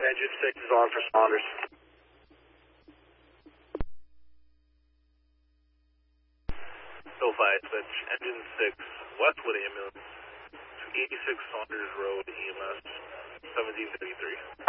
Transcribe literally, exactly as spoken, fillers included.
engine six is on for Saunders. oh five, switch, engine six, Westwood ambulance, to eighty-six Saunders Road, E M S, seventeen thirty-three.